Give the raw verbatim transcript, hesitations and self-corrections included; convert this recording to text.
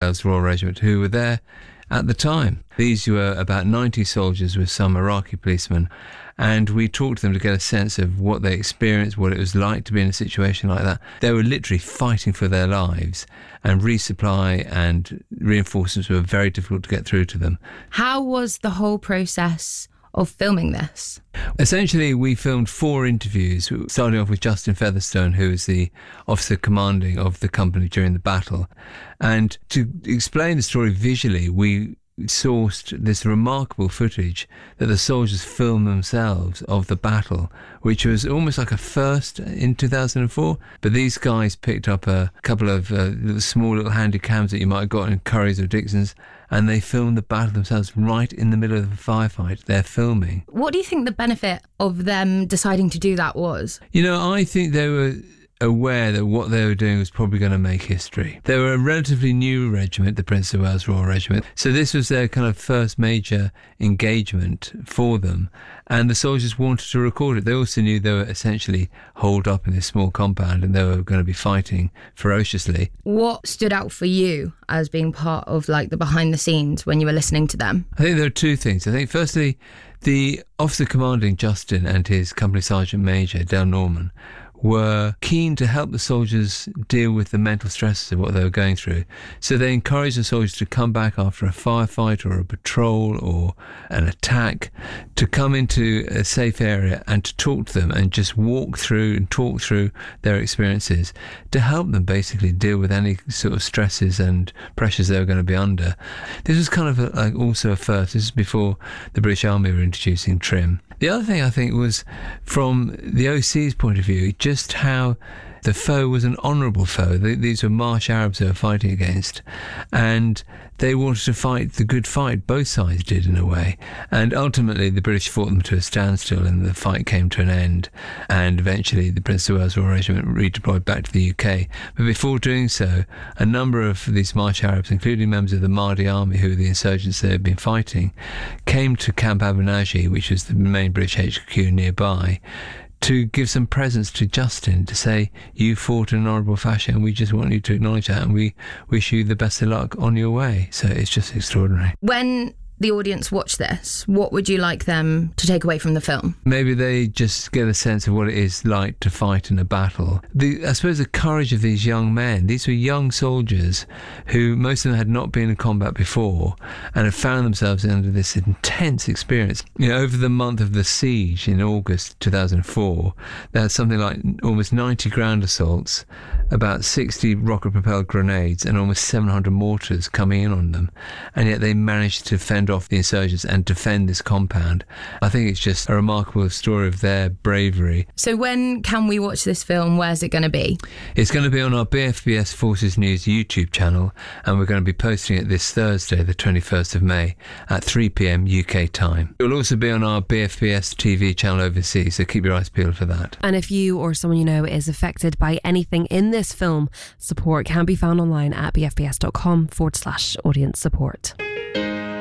Wales Royal Regiment who were there at the time. These were about ninety soldiers with some Iraqi policemen, and we talked to them to get a sense of what they experienced, what it was like to be in a situation like that. They were literally fighting for their lives, and resupply and reinforcements were very difficult to get through to them. How was the whole process of filming this? Essentially, we filmed four interviews, starting off with Justin Featherstone, who was the officer commanding of the company during the battle. And to explain the story visually, we sourced this remarkable footage that the soldiers filmed themselves of the battle, which was almost like a first in two thousand four. But these guys picked up a couple of uh, little, small little handy cams that you might have got in Currys or Dixon's, and they filmed the battle themselves right in the middle of the firefight. They're filming. What do you think the benefit of them deciding to do that was? You know, I think they were aware that what they were doing was probably going to make history. They were a relatively new regiment, the Prince of Wales Royal Regiment, so this was their kind of first major engagement for them, and the soldiers wanted to record it. They also knew they were essentially holed up in this small compound and they were going to be fighting ferociously. What stood out for you as being part of like the behind the scenes when you were listening to them? I think there are two things. I think firstly, the officer commanding, Justin, and his company sergeant major, Dale Norman, were keen to help the soldiers deal with the mental stresses of what they were going through. So they encouraged the soldiers to come back after a firefight or a patrol or an attack, to come into a safe area and to talk to them and just walk through and talk through their experiences to help them basically deal with any sort of stresses and pressures they were going to be under. This was kind of a, like also a first. This is before the British Army were introducing trim. The other thing I think was, from the O C's point of view, just how the foe was an honourable foe. These were Marsh Arabs they were fighting against, and they wanted to fight the good fight. Both sides did, in a way, and ultimately the British fought them to a standstill and the fight came to an end, and eventually the Prince of Wales Royal Regiment redeployed back to the U K. But before doing so, a number of these Marsh Arabs, including members of the Mahdi army, who were the insurgents they had been fighting, came to Camp Abu Naji, which was the main British H Q nearby, to give some presents to Justin, to say, you fought in an honourable fashion and we just want you to acknowledge that and we wish you the best of luck on your way. So it's just extraordinary. When the audience watch this, what would you like them to take away from the film? Maybe they just get a sense of what it is like to fight in a battle. The, I suppose the courage of these young men. These were young soldiers who, most of them had not been in combat before and had found themselves under this intense experience. You know, over the month of the siege in August two thousand four, they had something like almost ninety ground assaults, about sixty rocket-propelled grenades and almost seven hundred mortars coming in on them. And yet they managed to fend off the insurgents and defend this compound. I think it's just a remarkable story of their bravery. So when can we watch this film? Where's it going to be? It's going to be on our B F B S Forces News YouTube channel, and we're going to be posting it this Thursday, the twenty-first of May, at three p.m. U K time. It will also be on our B F B S T V channel overseas, so keep your eyes peeled for that. And if you or someone you know is affected by anything in this film, support can be found online at bfbs.com forward slash audience support.